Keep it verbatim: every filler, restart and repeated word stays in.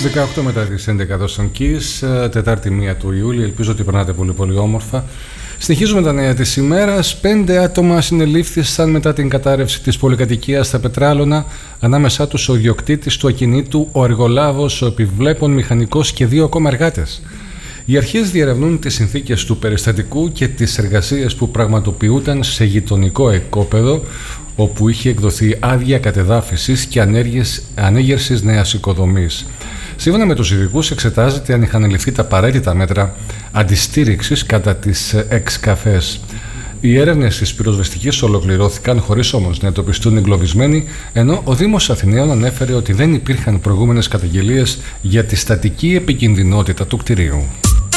δεκαοκτώ μετά τις έντεκα εδώ στον Kiss, Τετάρτη μία του Ιούλη. Ελπίζω ότι περνάτε πολύ πολύ όμορφα. Συνεχίζουμε τα νέα της ημέρας. Πέντε άτομα συνελήφθησαν μετά την κατάρρευση της πολυκατοικίας στα Πετράλωνα. Ανάμεσά τους ο ιδιοκτήτης του ακινήτου, ο εργολάβος, ο επιβλέπων μηχανικός και δύο ακόμα εργάτες. Οι αρχές διερευνούν τις συνθήκες του περιστατικού και τις εργασίες που πραγματοποιούνταν σε γειτονικό οικόπεδο, όπου είχε εκδοθεί άδεια κατεδάφισης και ανέγερσης νέας οικοδομής. Σύμφωνα με τους ειδικούς, εξετάζεται αν είχαν ληφθεί τα απαραίτητα μέτρα αντιστήριξης κατά τις εξκαφές. Οι έρευνες της πυροσβεστικής ολοκληρώθηκαν χωρίς όμως να εντοπιστούν εγκλωβισμένοι, ενώ ο Δήμος Αθηναίων ανέφερε ότι δεν υπήρχαν προηγούμενες καταγγελίες για τη στατική επικινδυνότητα του κτηρίου.